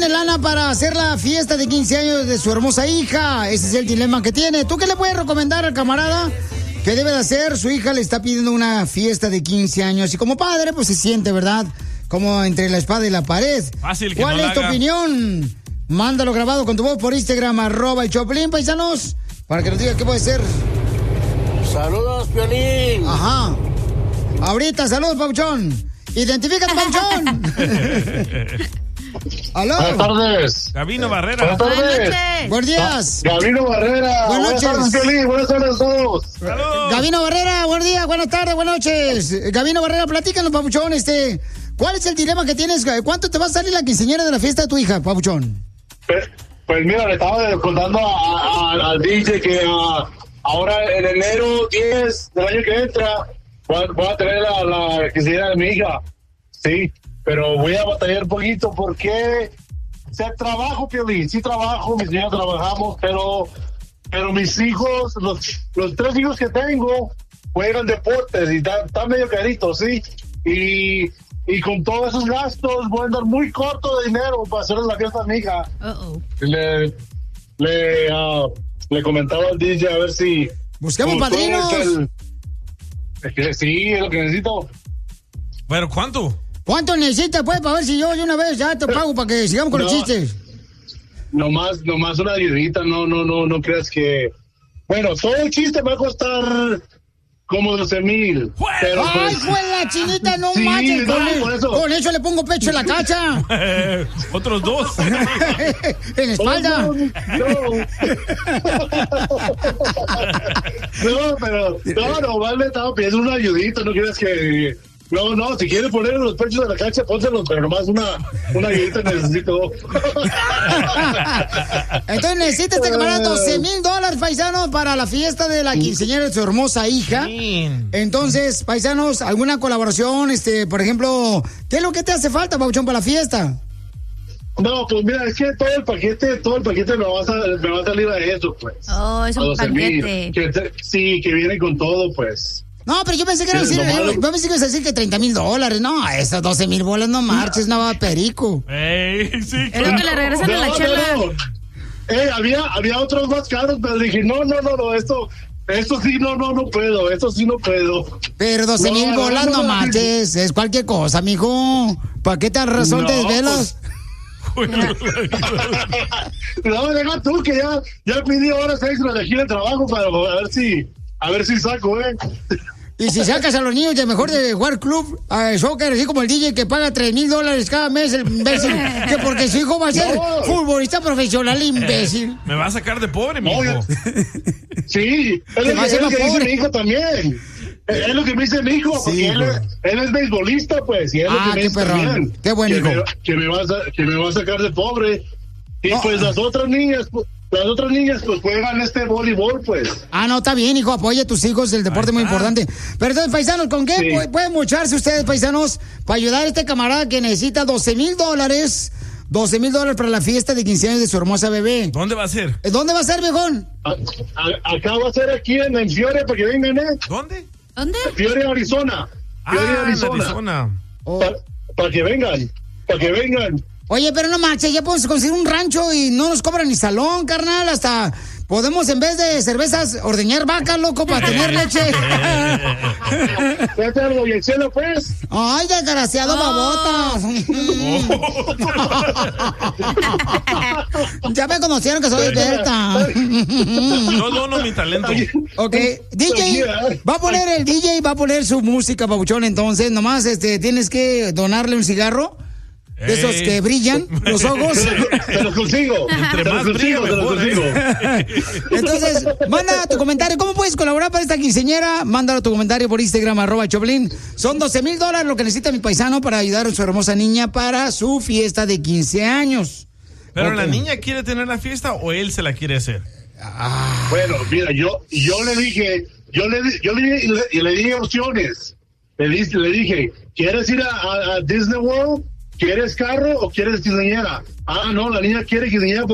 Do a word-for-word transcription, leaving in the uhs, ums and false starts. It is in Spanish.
tiene lana para hacer la fiesta de quince años de su hermosa hija. Ese es el dilema que tiene. ¿Tú qué le puedes recomendar al camarada que debe de hacer? Su hija le está pidiendo una fiesta de quince años y como padre, pues se siente, ¿verdad? Como entre la espada y la pared. Fácil que ¿Cuál no es la tu haga. opinión? Mándalo grabado con tu voz por Instagram, arroba el Choplin, paisanos, para que nos diga qué puede ser. Saludos, Piolín. Ajá. Ahorita, saludos, Pauchón. Identifícate, Pauchón. Aló. Buenas tardes. Gabino Barrera. Buenas tardes. Buenos días. Gabino Barrera. Buenas Buenas tardes, noches. Piolín. Buenas tardes a todos. Saludos. Gabino Barrera, buenos días, buenas tardes, buenas noches. Gabino Barrera, platícanos, Papuchón, este, ¿cuál es el dilema que tienes? ¿Cuánto te va a salir la quinceañera de la fiesta de tu hija, Papuchón? Pues, pues mira, le estaba contando a- a- al D J que ah, ahora en enero diez del año que entra voy a, voy a tener la, la quinceañera de mi hija. Sí, pero voy a batallar un poquito porque sé trabajo, Piolín, sí trabajo, mis niños trabajamos, pero pero mis hijos, los, los tres hijos que tengo, juegan deportes y están está medio caritos, sí. Y, y con todos esos gastos voy a andar muy corto de dinero para hacer la fiesta a mi hija. Uh-oh. Le, le, ah, le comentaba al D J a ver si... Busquemos pues, padrinos. todo es el- es que sí, es lo que necesito. ¿Pero cuánto? ¿Cuánto necesitas, pues, para ver si yo de una vez ya te pago para que sigamos con los No. chistes? Nomás, nomás una ayudita, no, no, no, no creas que... Bueno, todo el chiste va a costar como doce mil. Pero ¡Ay, pues, pues la chinita, no sí, manches! no, Con, el- por eso. con eso le pongo pecho en la cacha. Otros dos. En la espalda. No, no, pero no, no, vale, estaba pidiendo una ayudita, no quieres que... No, no, si quieres poner los pechos de la cancha, pónselos, pero nomás una, una ayudita necesito. Entonces necesita este camarada doce mil dólares, paisanos, para la fiesta de la quinceañera de su hermosa hija. Entonces, paisanos, ¿alguna colaboración? Este, por ejemplo, ¿qué es lo que te hace falta, Pauchón, para la fiesta? No, pues mira, es que todo el paquete, todo el paquete me va a, sal- me va a salir a eso, pues. Oh, es A un doce mil. paquete. Que te- sí, que viene con todo, pues. No, pero yo pensé que era Sí, decir, lo malo. yo pensé que ibas a decir que treinta mil dólares. No, esos doce mil bolas no marches, no va perico. Ey, sí, Es lo que le regresan a la No, chela. no, no. Eh, había, había otros más caros, pero dije, no, no, no, no, esto, esto sí, no, no, no puedo, esto sí no puedo. Pero doce mil No, bolas no, no no, marches, es cualquier cosa, mijo. ¿Para qué tal razón No, te desvelas? No, deja tú que ya, ya pedí horas extras de aquí de trabajo para a ver si, a ver si saco, eh. Y si sacas a los niños de mejor de jugar club, a soccer, así como el D J que paga tres mil dólares cada mes, el imbécil, que porque su hijo va a ser No. futbolista profesional, imbécil. Me va a sacar de pobre, No, mijo. yo- Sí, es Te lo va a que, hacer es lo más que dice pobre. mi hijo también. Es es lo que me dice mi hijo, porque Sí, él, güey. es- él es beisbolista, pues, y es Ah, lo que me qué dice perrón. también. Qué buen que hijo. Me, que, me va a, sa- que me va a sacar de pobre. Y No. pues las otras niñas, pues, las otras niñas, pues, juegan este voleibol, pues. Ah, no, está bien, hijo, apoya a tus hijos, el deporte es muy está. importante. Pero entonces, paisanos, ¿con qué Sí. pu- pueden mocharse ustedes, paisanos, para ayudar a este camarada que necesita doce mil dólares? doce mil dólares para la fiesta de quince años de su hermosa bebé. ¿Dónde va a ser? Eh, ¿Dónde va a ser, viejón? A- a- acá va a ser aquí en, en Fiore, para que vengan, ¿eh? ¿Dónde? ¿Dónde? Fiore, Arizona. Fiore, Ah, en Arizona. Arizona. Oh. Para que vengan, para que vengan. Oye, pero no marches, ya podemos conseguir un rancho y no nos cobran ni salón, carnal, hasta podemos en vez de cervezas ordeñar vacas, loco, para tener leche. Ya te hago, y el cielo, pues. Ay, desgraciado, babotas. Ya me conocieron que soy experta. Yo dono mi talento. Ok, D J, va a poner el D J, va a poner su música, papuchón, entonces, nomás este, tienes que donarle un cigarro, de esos Ey. que brillan los ojos. Te los consigo. Entre Te los más brilla, consigo, te los mejor, consigo. ¿eh? Entonces, manda tu comentario. ¿Cómo puedes colaborar para esta quinceañera? Mándalo tu comentario por Instagram, arroba Choplin. Son doce mil dólares lo que necesita mi paisano para ayudar a su hermosa niña para su fiesta de quince años. ¿Pero Ok. la niña quiere tener la fiesta o él se la quiere hacer? Bueno, mira, yo, yo le dije, yo le, di- yo le, le, le di opciones. Le, di- le dije, ¿quieres ir a, a- a Disney World? ¿Quieres carro o quieres quinceañera? Ah, no, la niña quiere quinceañera